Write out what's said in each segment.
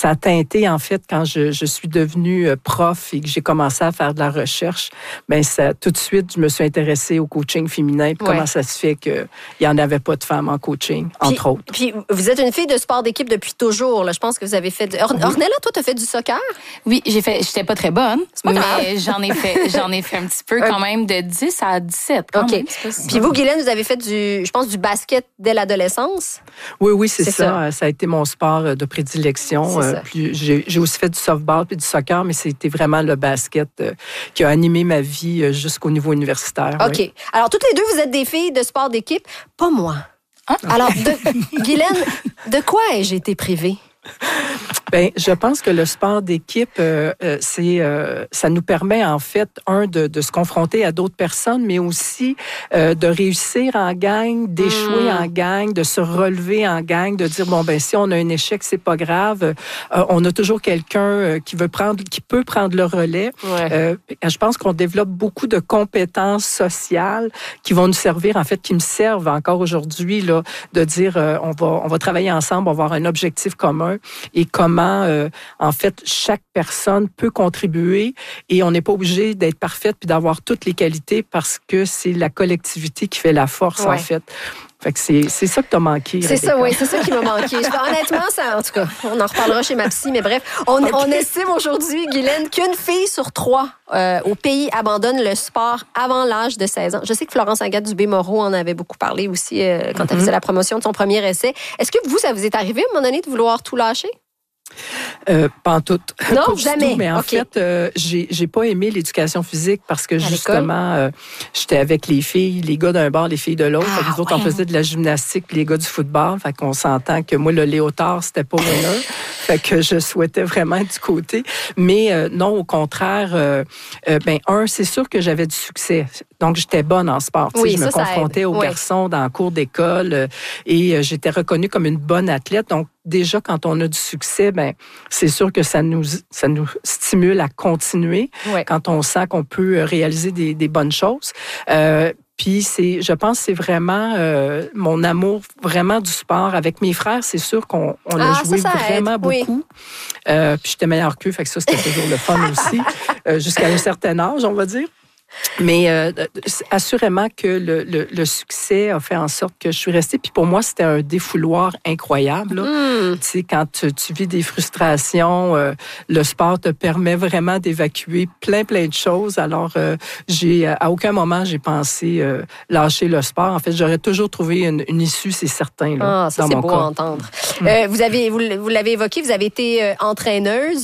ça a teinté, en fait, quand je suis devenue prof et que j'ai commencé à faire de la recherche, bien, tout de suite, je me suis intéressée au coaching féminin. Puis comment ça se fait qu'il n'y en avait pas de femmes en coaching, entre autres. Puis, vous êtes une fille de sport d'équipe depuis toujours. Là. Je pense que vous avez fait... Ornella, toi, tu as fait du soccer? Oui, j'étais pas très bonne, pas grave. mais j'en ai fait un petit peu quand même de 10 à 17. OK. Puis vous, Guylaine, vous avez fait du basket dès l'adolescence? Oui, c'est ça. Ça a été mon sport de prédilection. J'ai aussi fait du softball puis du soccer, mais c'était vraiment le basket qui a animé ma vie jusqu'au niveau universitaire. OK. Oui. Alors, toutes les deux, vous êtes des filles de sport d'équipe. Pas moi. Alors, Guylaine, de quoi ai-je été privée? Bien, je pense que le sport d'équipe, ça nous permet, en fait, de se confronter à d'autres personnes, mais aussi de réussir en gang, d'échouer en gang, de se relever en gang, de dire, bon, ben si on a un échec, c'est pas grave. On a toujours quelqu'un qui peut prendre le relais. Ouais. Je pense qu'on développe beaucoup de compétences sociales qui vont nous servir, en fait, qui me servent encore aujourd'hui, là, de dire, on va travailler ensemble, on va avoir un objectif commun et comment, en fait, chaque personne peut contribuer et on n'est pas obligé d'être parfaite puis d'avoir toutes les qualités parce que c'est la collectivité qui fait la force, en fait. Fait que c'est ça que t'as manqué. C'est ça, oui, c'est ça qui m'a manqué. Honnêtement, ça, en tout cas, on en reparlera chez ma psy, mais bref, on estime aujourd'hui, Guylaine, qu'une fille sur 3 au pays abandonne le sport avant l'âge de 16 ans. Je sais que Florence Agathe-Dubé-Moreau en avait beaucoup parlé aussi quand elle faisait la promotion de son premier essai. Est-ce que ça vous est arrivé à un moment donné de vouloir tout lâcher? Pas en tout. Non, pas jamais. Tout, mais en fait, j'ai pas aimé l'éducation physique parce que justement, j'étais avec les filles, les gars d'un bord, les filles de l'autre. Nous autres, on faisait de la gymnastique, puis les gars du football. Fait qu'on s'entend que moi, le léotard, c'était pas winner. Fait que je souhaitais vraiment être du côté. Mais non, au contraire, c'est sûr que j'avais du succès. Donc, j'étais bonne en sport. Oui, je me confrontais aux garçons dans le cours d'école et j'étais reconnue comme une bonne athlète. Donc, déjà, quand on a du succès, c'est sûr que ça nous stimule à continuer quand on sent qu'on peut réaliser des bonnes choses. Puis je pense que c'est vraiment mon amour vraiment du sport. Avec mes frères, c'est sûr qu'on a joué vraiment beaucoup. Puis j'étais meilleure qu'eux, fait que ça, c'était toujours le fun aussi, jusqu'à un certain âge, on va dire. Mais assurément que le succès a fait en sorte que je suis restée. Puis pour moi, c'était un défouloir incroyable. Tu sais, quand tu vis des frustrations, le sport te permet vraiment d'évacuer plein de choses. Alors, à aucun moment, j'ai pensé lâcher le sport. En fait, j'aurais toujours trouvé une issue, c'est certain. Là, ça, c'est beau à entendre. Vous l'avez évoqué, vous avez été entraîneuse.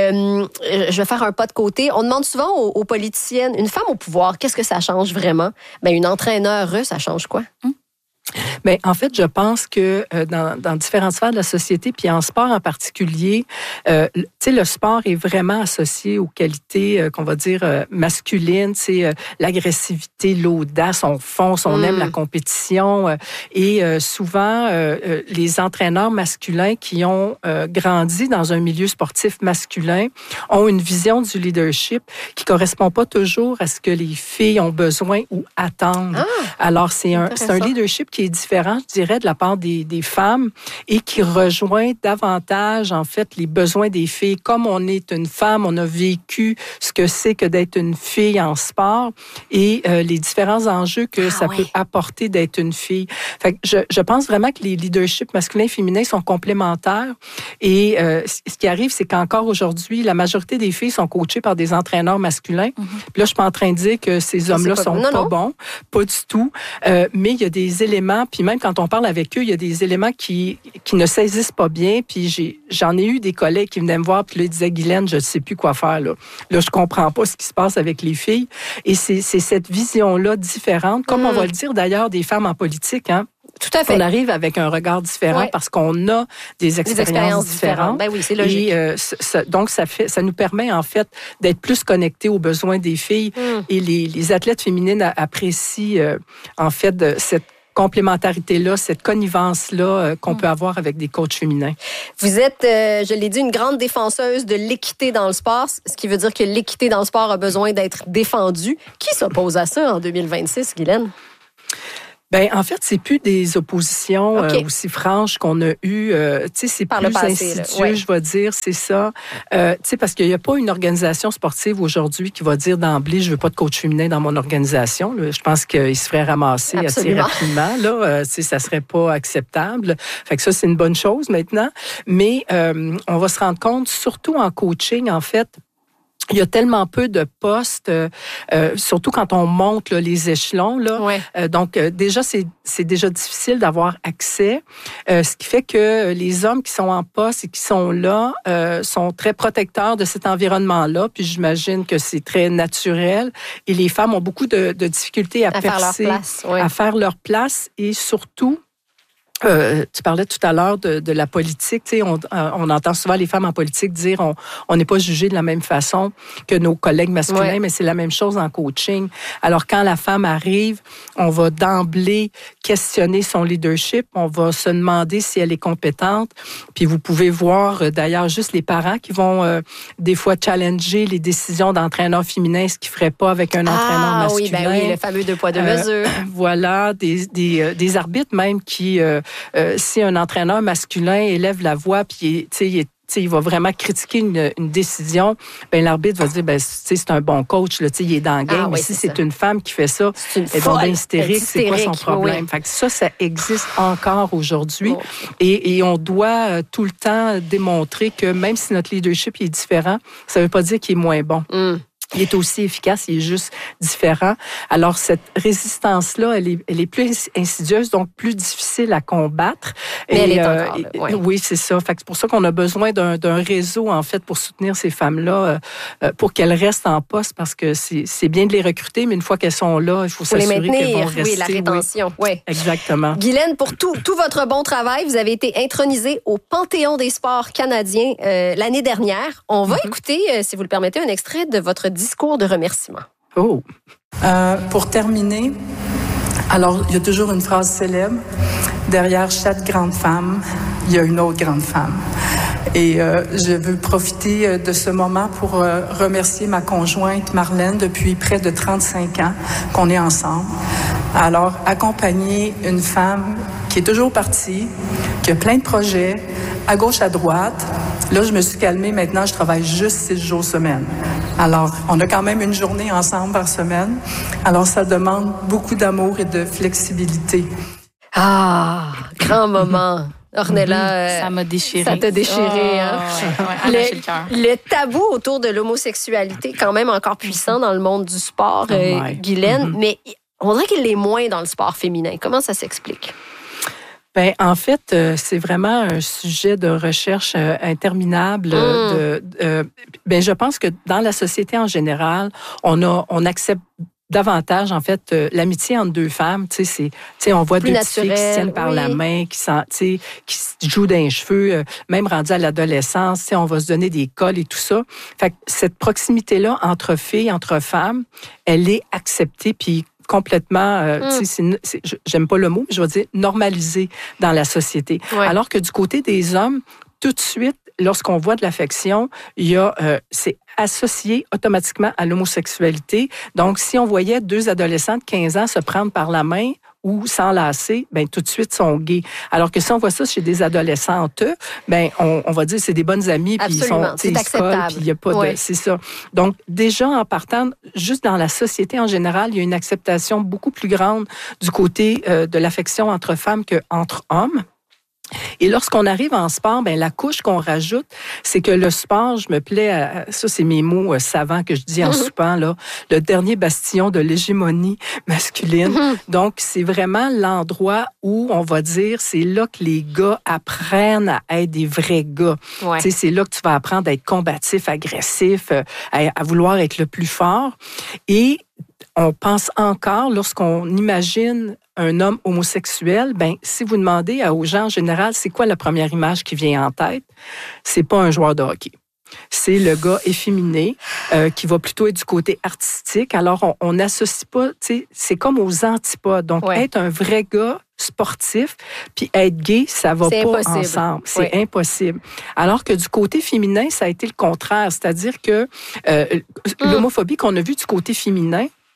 Je vais faire un pas de côté. On demande souvent aux politiciennes, une femme au pouvoir, qu'est-ce que ça change vraiment? Une entraîneur, ça change quoi? Bien, en fait, je pense que dans différentes sphères de la société, puis en sport en particulier, tu sais, le sport est vraiment associé aux qualités qu'on va dire masculines, c'est l'agressivité, l'audace, on fonce, on aime la compétition. Et souvent, les entraîneurs masculins qui ont grandi dans un milieu sportif masculin ont une vision du leadership qui correspond pas toujours à ce que les filles ont besoin ou attendent. Alors, c'est un leadership qui est différent, je dirais, de la part des femmes et qui rejoint davantage, en fait, les besoins des filles. Comme on est une femme, on a vécu ce que c'est que d'être une fille en sport et les différents enjeux que ça peut apporter d'être une fille. Fait que je pense vraiment que les leaderships masculins et féminins sont complémentaires et ce qui arrive, c'est qu'encore aujourd'hui, la majorité des filles sont coachées par des entraîneurs masculins. Puis là, je suis pas en train de dire que ces hommes-là sont pas bons, pas du tout, mais il y a des éléments, puis même quand on parle avec eux, il y a des éléments qui ne saisissent pas bien, puis j'en ai eu des collègues qui venaient me voir, puis là, ils disaient, Guylaine, je ne sais plus quoi faire, là. Là, je comprends pas ce qui se passe avec les filles. Et c'est cette vision-là différente, comme on va le dire d'ailleurs des femmes en politique, hein. Tout à fait. On arrive avec un regard différent parce qu'on a des expériences différentes. Ben oui, c'est logique. Et donc, ça nous permet, en fait, d'être plus connectés aux besoins des filles. Et les athlètes féminines apprécient, en fait, cette complémentarité-là, cette connivence-là qu'on peut avoir avec des coachs féminins. Vous êtes, je l'ai dit, une grande défenseuse de l'équité dans le sport, ce qui veut dire que l'équité dans le sport a besoin d'être défendue. Qui s'oppose à ça en 2026, Guylaine? Ben en fait, c'est plus des oppositions aussi franches qu'on a eues. Tu sais, c'est par plus le passé, insidieux, je vais dire, c'est ça. Tu sais, parce qu'il n'y a pas une organisation sportive aujourd'hui qui va dire d'emblée, je veux pas de coach féminin dans mon organisation. Là. Je pense qu'il se ferait ramasser assez rapidement. Là, tu sais, ça serait pas acceptable. Fait que ça, c'est une bonne chose maintenant. Mais on va se rendre compte, surtout en coaching, en fait. Il y a tellement peu de postes, surtout quand on monte là, les échelons. Là. Ouais. Donc, déjà, c'est déjà difficile d'avoir accès. Ce qui fait que les hommes qui sont en poste et qui sont là sont très protecteurs de cet environnement-là. Puis j'imagine que c'est très naturel. Et les femmes ont beaucoup de difficultés à percer, faire leur place, ouais. à faire leur place et surtout... tu parlais tout à l'heure de la politique. Tu sais, on entend souvent les femmes en politique dire on n'est pas jugé de la même façon que nos collègues masculins, mais c'est la même chose en coaching. Alors, quand la femme arrive, on va d'emblée questionner son leadership. On va se demander si elle est compétente. Puis vous pouvez voir, d'ailleurs, juste les parents qui vont des fois challenger les décisions d'entraîneurs féminins, ce qu'ils ne feraient pas avec un entraîneur masculin. Ah oui, le fameux 2 poids 2 mesures. Voilà, des arbitres même qui... si un entraîneur masculin élève la voix puis il va vraiment critiquer une décision, ben l'arbitre va se dire c'est un bon coach là, il est dans le game. Mais si c'est une femme qui fait ça, elle est donc hystérique, c'est quoi son problème? Fait que ça existe encore aujourd'hui. Et on doit tout le temps démontrer que même si notre leadership est différent, ça ne veut pas dire qu'il est moins bon. Il est aussi efficace, il est juste différent. Alors, cette résistance-là, elle est plus insidieuse, donc plus difficile à combattre. Mais elle est encore là, Oui, c'est ça. Fait que c'est pour ça qu'on a besoin d'un réseau, en fait, pour soutenir ces femmes-là, pour qu'elles restent en poste, parce que c'est bien de les recruter, mais une fois qu'elles sont là, il faut s'assurer qu'elles vont rester. Oui, la rétention. Oui. Exactement. Guylaine, pour tout votre bon travail, vous avez été intronisée au Panthéon des sports canadiens l'année dernière. On va écouter, si vous le permettez, un extrait de votre discours de remerciement. Oh! Pour terminer, alors, il y a toujours une phrase célèbre. Derrière chaque grande femme, il y a une autre grande femme. Et je veux profiter de ce moment pour remercier ma conjointe Marlène depuis près de 35 ans qu'on est ensemble. Alors, accompagner une femme qui est toujours partie, qui a plein de projets, à gauche, à droite. Là, je me suis calmée. Maintenant, je travaille juste 6 jours semaine. Alors, on a quand même une journée ensemble par semaine. Alors, ça demande beaucoup d'amour et de flexibilité. Ah, grand moment. Ornella, ça m'a déchiré. Ça t'a déchiré, hein? Ouais, le cœur. Le tabou autour de l'homosexualité, quand même encore puissant dans le monde du sport, Guylaine, mais on dirait qu'il l'est moins dans le sport féminin. Comment ça s'explique? Ben en fait, c'est vraiment un sujet de recherche interminable. Ben je pense que dans la société en général, on accepte davantage, en fait, l'amitié entre deux femmes. Tu sais, on voit deux petites filles qui se tiennent par la main, qui se jouent dans les cheveux, même rendues à l'adolescence, tu sais, on va se donner des cols et tout ça. Fait que cette proximité-là entre filles, entre femmes, elle est acceptée, puis complètement, j'aime pas le mot, mais je vais dire normalisée dans la société. Ouais. Alors que du côté des hommes, tout de suite, lorsqu'on voit de l'affection, c'est associé automatiquement à l'homosexualité. Donc, si on voyait 2 adolescents de 15 ans se prendre par la main ou s'enlacer, ben tout de suite sont gays. Alors que si on voit ça chez des adolescentes, ben on va dire c'est des bonnes amies, puis ils sont, c'est acceptable. Puis il y a pas de, c'est ça. Donc déjà en partant, juste dans la société en général, il y a une acceptation beaucoup plus grande du côté de l'affection entre femmes qu'entre hommes. Et lorsqu'on arrive en sport, ben la couche qu'on rajoute, c'est que le sport, je me plais à ça, c'est mes mots savants que je dis en soupant là, le dernier bastion de l'hégémonie masculine. Donc c'est vraiment l'endroit où on va dire, c'est là que les gars apprennent à être des vrais gars. Ouais. Tu sais, c'est là que tu vas apprendre à être combatif, agressif, à vouloir être le plus fort. Et on pense encore, lorsqu'on imagine un homme homosexuel, ben si vous demandez aux gens en général, c'est quoi la première image qui vient en tête? C'est pas un joueur de hockey. C'est le gars efféminé qui va plutôt être du côté artistique. Alors, on n'associe pas, tu sais, c'est comme aux antipodes. Donc, être un vrai gars sportif puis être gay, ça va pas ensemble. C'est impossible. Alors que du côté féminin, ça a été le contraire. C'est-à-dire que l'homophobie qu'on a vue du côté féminin,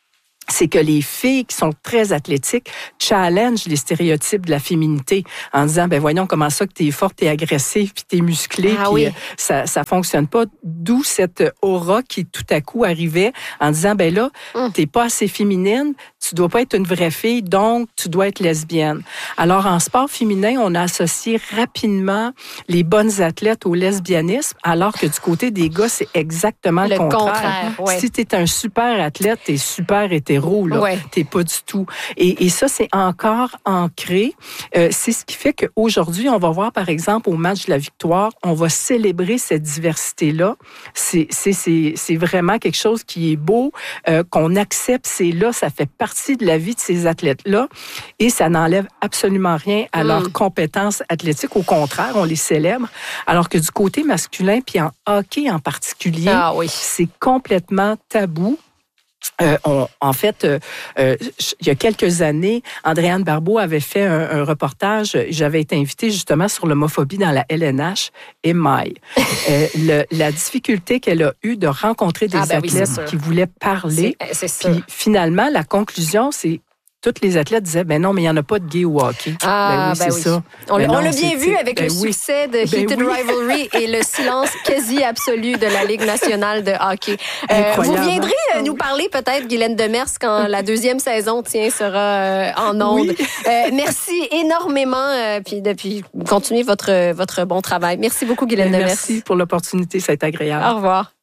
c'est que les filles qui sont très athlétiques challengent les stéréotypes de la féminité en disant, ben voyons comment ça que t'es forte, t'es agressive, puis t'es musclée, puis ça fonctionne pas. D'où cette aura qui tout à coup arrivait en disant, ben là, t'es pas assez féminine, tu dois pas être une vraie fille, donc tu dois être lesbienne. Alors en sport féminin, on a associé rapidement les bonnes athlètes au lesbianisme, alors que du côté des gars, c'est exactement le contraire. Ouais. Si t'es un super athlète, t'es super hétéro. Ouais. T'es pas du tout. Et ça, c'est encore ancré. C'est ce qui fait qu'aujourd'hui, on va voir, par exemple, au match de la victoire, on va célébrer cette diversité-là. C'est vraiment quelque chose qui est beau, qu'on accepte. C'est là, ça fait partie de la vie de ces athlètes-là. Et ça n'enlève absolument rien à leurs compétences athlétiques. Au contraire, on les célèbre. Alors que du côté masculin, puis en hockey en particulier, c'est complètement tabou. En fait, il y a quelques années, Andréane Barbeau avait fait un reportage. J'avais été invitée justement sur l'homophobie dans la LNH. Et la difficulté qu'elle a eue de rencontrer des athlètes qui voulaient parler. Puis finalement, la conclusion, c'est tous les athlètes disaient, ben non, mais il n'y en a pas de gay au hockey. C'est ça. On l'a bien vu avec le succès de Heated Rivalry et le silence quasi absolu de la Ligue nationale de hockey. Vous viendrez nous parler peut-être, Guylaine Demers, quand la deuxième saison sera en ondes. Merci énormément, puis continuez votre bon travail. Merci beaucoup, Guylaine Demers. Merci pour l'opportunité, ça a été agréable. Au revoir.